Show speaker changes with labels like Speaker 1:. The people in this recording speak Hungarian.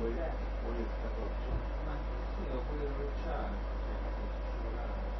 Speaker 1: poi il capoccio. Ma sì, lo puoi rovesciare, cioè, capisci?